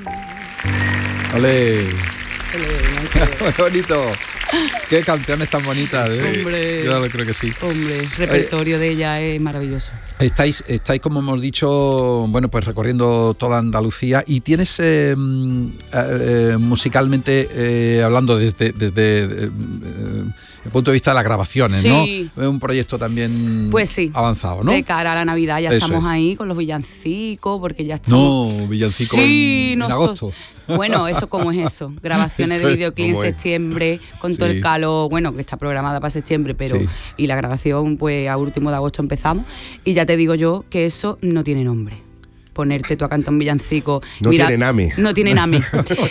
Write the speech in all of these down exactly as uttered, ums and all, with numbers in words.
¡Ole! ¡Qué bonito! ¡Qué canciones tan bonitas! ¿eh? Hombre. Yo creo que sí. Hombre, el repertorio eh, de ella es maravilloso. Estáis, estáis, como hemos dicho, bueno, pues recorriendo toda Andalucía y tienes eh, eh, musicalmente eh, hablando desde, desde eh, el punto de vista de las grabaciones, sí. ¿no? Es un proyecto también pues sí, avanzado, ¿no? De cara a la Navidad ya Eso estamos es. ahí con los villancicos, porque ya estamos... No, villancicos sí, en, en agosto. Bueno, eso cómo es eso. Grabaciones eso de videoclip en es. septiembre, con Sí. todo el calor, bueno, que está programada para septiembre, pero Sí. y la grabación, pues a último de agosto empezamos. Y ya te digo yo que eso no tiene nombre. Ponerte tú a cantar un villancico. No mira, tiene name. No tiene name.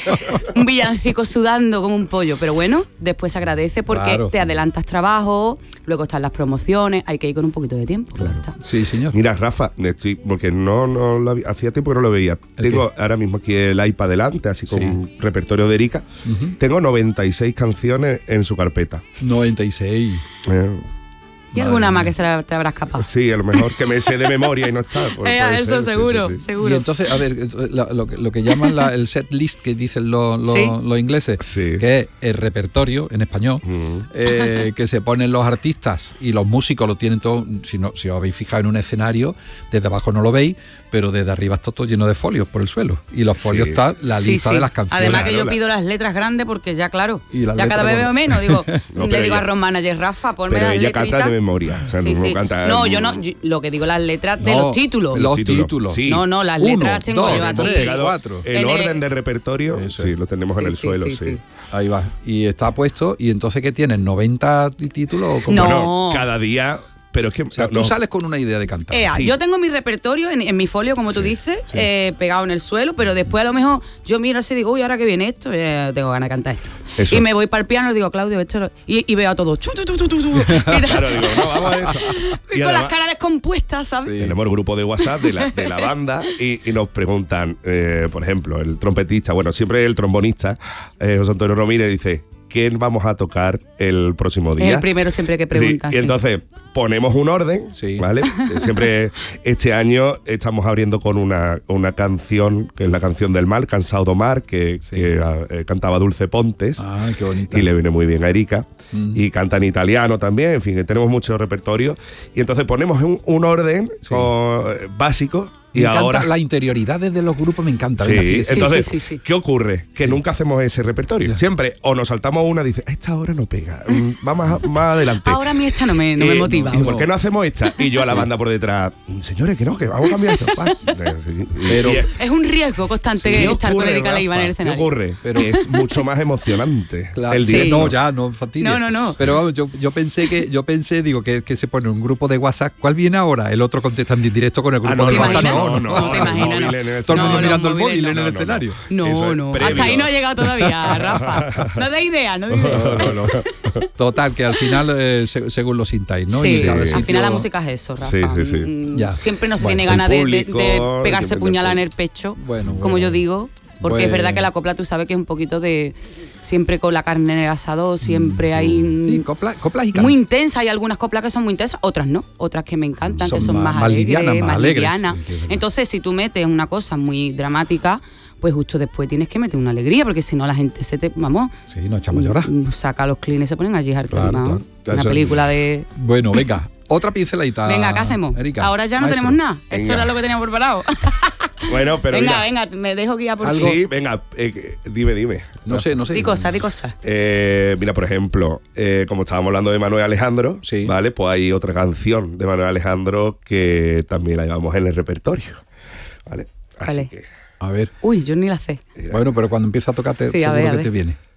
Un villancico sudando como un pollo. Pero bueno, después se agradece porque Claro. te adelantas trabajo, luego están las promociones, hay que ir con un poquito de tiempo. Claro. Está. Sí, señor. Mira, Rafa, estoy, porque no, no lo había- hacía tiempo que no lo veía. ¿El Tengo ahora mismo aquí el iPad delante, así con Sí. un repertorio de Erika. Uh-huh. Tengo noventa y seis canciones en su carpeta. noventa y seis. Eh, Y Madre alguna más mía. que se la, te habrás escapado. sí, a lo mejor que me sé de memoria y no está. Pues Eh, puede eso ser, sí, seguro, sí, sí. seguro. Y entonces, a ver, lo, lo que- lo que llaman la- el set list que dicen los, los, Sí. los ingleses, Sí. que es el repertorio en español, Mm. eh, que se ponen los artistas y los músicos lo tienen todo. Si, no, si os habéis fijado en un escenario, desde abajo no lo veis, pero desde arriba está todo lleno de folios por el suelo. Y los folios Sí. está la Sí, lista sí. de las canciones. Además que yo Claro, pido las letras grandes porque ya, claro, Y las ya cada letras, vez veo bueno. menos. Digo, No, le pero digo a ella- Ron Manager, Rafa, ponme Pero las ella letritas. canta de memoria. O sea, Sí, no sí. canta. No, yo no, yo- lo que digo las letras de No, los títulos. los títulos. títulos. Sí. No, no, las Uno, letras las tengo dos, yo aquí. tres, Pegado cuatro. El En el- orden de repertorio, Eso sí, es. lo tenemos en Sí, el sí, suelo, sí, sí. sí. Ahí va. Y está puesto. ¿Y entonces qué tienes? ¿noventa títulos? ¿O cómo? No. Bueno, cada día, pero es que O sea, tú no, sales con una idea de cantar. Ea, Sí. Yo tengo mi repertorio en, en mi folio, como tú Sí, dices, sí. eh, pegado en el suelo, pero después a lo mejor yo miro así y digo, uy, ahora que viene esto, eh, tengo ganas de cantar esto. Eso. Y me voy para el piano y digo, Claudio, esto lo-". y, y veo a todos. chu, chu, chu, chu, chu, chu, y, Claro, digo, no, vamos a esto. y Y con las además- caras descompuestas, ¿sabes? Sí. Tenemos el grupo de WhatsApp de la, de la banda y, y nos preguntan, eh, por ejemplo, el trompetista, bueno, siempre el trombonista, eh, José Antonio Romírez, dice, ¿qué vamos a tocar el próximo Es día? el primero siempre que pregunta. Sí, y entonces ponemos un orden, Sí. ¿vale? Eh, Siempre este año estamos abriendo con una, una canción, que es la canción del mar, Cansado do Mar, que, Sí. que, eh, cantaba Dulce Pontes. Ah, qué bonita. Y le viene muy bien a Erika. Mm. Y canta en italiano también, en fin, que tenemos mucho repertorio. Y entonces ponemos un, un orden Sí. con- eh, básico. Me Y encanta ahora. la interioridad de los grupos, me encanta. Sí, Venga, sigue, sigue. entonces, sí, sí, sí. ¿qué ocurre? Que Sí. nunca hacemos ese repertorio. Ya. Siempre o nos saltamos una y dice, a esta hora no pega, mm, vamos a- más adelante. Ahora a mí esta no me, no me Eh, motiva. ¿Y por qué no hacemos esta? Y yo a la banda por detrás, señores, que no, que vamos a cambiar esto. Va. Eh, sí. Y- Pero- y- Es un riesgo constante ¿Qué estar con ocurre, Erika Leiva en el Rafa? escenario. ¿Qué ocurre? Pero- Que es mucho más emocionante Claro, el sí, directo. no, ya, no fastidia. No, no, no. Pero vamos, yo, yo pensé que, yo pensé, digo, que, que se pone un grupo de WhatsApp. ¿Cuál viene ahora? El otro contestando en directo con el grupo Ah, no, de ¿te WhatsApp. imaginas? No, no, No, no. te imaginas, no. móviles en el Todo el mundo No, los mirando el móviles móvil no. en el No, no, no. escenario. Eso No, es no. previo. Hasta ahí no ha llegado todavía, Rafa. No de idea, no de idea. No, no, no. Total, que al final, eh, se- según lo sintáis, ¿no? Sí, Y cada Sí. al sitio- final la música es eso, Rafa. Sí, sí, sí. Mm, Ya. Siempre no se Bueno, tiene el ganas de, de- público, de pegarse depende puñalada en del el pecho, Bueno, como bueno. yo digo. Porque es Bueno. verdad que la copla tú sabes que es un poquito de... Siempre con la carne en el asador, siempre hay... Sí, mm, copla- coplas y muy canciones. intensa, hay algunas coplas que son muy intensas, otras no, otras que me encantan, Son que son más- más, más alegres, livianas, más más alegres. livianas. Sí, sí, es verdad. Entonces, si tú metes una cosa muy dramática, pues justo después tienes que meter una alegría, porque si no la gente se te, vamos, Sí, nos echamos a llorar. mm, saca los clines y se ponen allí hartos, Claro, vamos. claro. Una Eso- película de... Bueno, venga, otra pinceladita. Venga, ¿qué hacemos? Erika, Ahora ya no maestro. tenemos nada. Esto Venga. era lo que teníamos preparado. Bueno, pero venga, mira, venga, me dejo guiar por Sí, venga, eh, dime, dime. No sé, no sé. Di cosas, di cosas. Eh, mira, por ejemplo, eh, como estábamos hablando de Manuel Alejandro, Sí. ¿vale? Pues hay otra canción de Manuel Alejandro que también la llevamos en el repertorio, ¿vale? Así ¿Cuál es? que, A ver. Uy, yo ni la sé. mira. Bueno, pero cuando empieza a tocar, te, Sí, a seguro ver, a que ver. te viene.